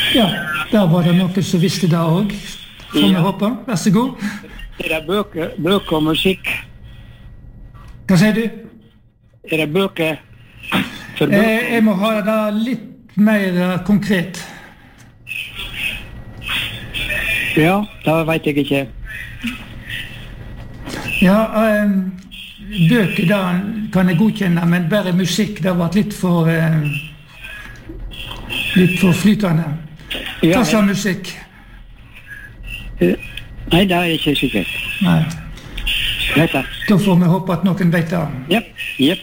Ja, der var det noen som visste det også. Får vi håpe. Vær så god. Det bøker og musikk? Hva sier du? Det bøker for bøker? Jeg må ha det litt mer konkret. Ja, det vet jeg ikke. Ja, bøker da kan jeg godkjenne, men bare musikk, det var litt for flytende. Hva sa musikk? Nei, det er ikke sikkert. Nei. Vet det. Da får vi håpe at noen vet det. Jep.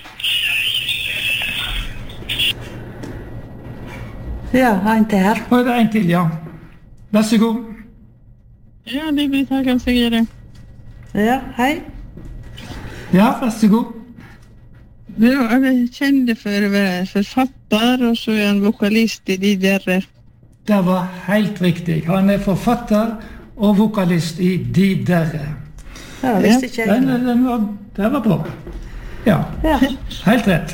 Ja, en til her. Og det er en til, ja. Vær så god. Ja, det blir takken Sigrid. Ja, hei. Ja, vær så god. Ja, jeg kjenner for å være forfatter, og så er han vokalist i de der. Det var helt riktig. Han er forfatter og vokalist i De Derre. Ja, visste ikke jeg. Det var bra. Ja, helt rett.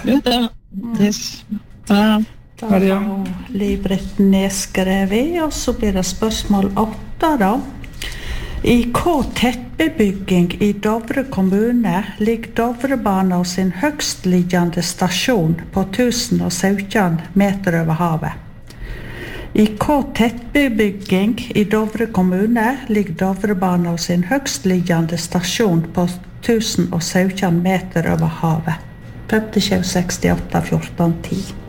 Ja. Da har Liv-Britt nedskrevet, og så blir det spørsmål 8 da. I hva tettbebygging i Dovre kommune ligger Dovrebana og sin høgstliggende stasjon på 1017 meter over havet? I hva tettbebygging i Dovre kommune ligger Dovrebana og sin høgstliggende stasjon på 1017 meter over havet? 5768 14 10.